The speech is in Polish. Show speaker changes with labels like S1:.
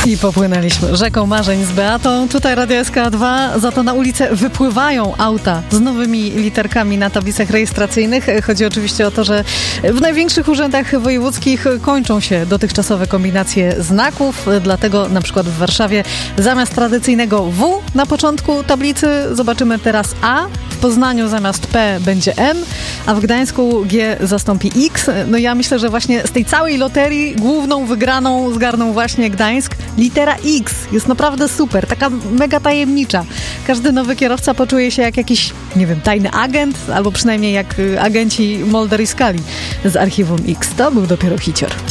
S1: I popłynęliśmy rzeką marzeń z Beatą. Tutaj Radio SK2, za to na ulicę wypływają auta z nowymi literkami na tablicach rejestracyjnych. Chodzi oczywiście o to, że w największych urzędach wojewódzkich kończą się dotychczasowe kombinacje znaków, dlatego na przykład w Warszawie zamiast tradycyjnego W na początku tablicy zobaczymy teraz A, w Poznaniu zamiast P będzie M, a w Gdańsku G zastąpi X. No ja myślę, że właśnie z tej całej loterii główną wygraną zgarnął właśnie Gdańsk. Litera X jest naprawdę super, taka mega tajemnicza. Każdy nowy kierowca poczuje się jak jakiś, nie wiem, tajny agent, albo przynajmniej jak agenci Mulder i Scully z Archiwum X. To był dopiero hicior.